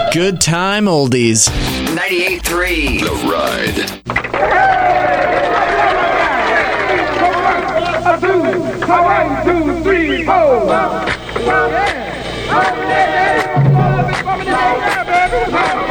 Good time oldies. 98.3 The Ride. One, two, three, four.